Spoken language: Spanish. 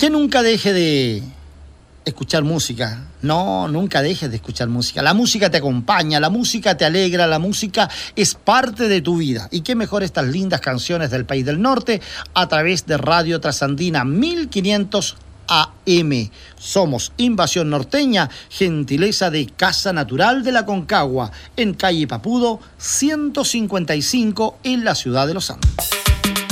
Usted nunca deje de escuchar música. No, nunca dejes de escuchar música. La música te acompaña, la música te alegra, la música es parte de tu vida. Y qué mejor estas lindas canciones del País del Norte a través de Radio Trasandina 1500 AM. Somos Invasión Norteña, gentileza de Casa Natural de la Concagua, en calle Papudo 155 en la ciudad de Los Andes.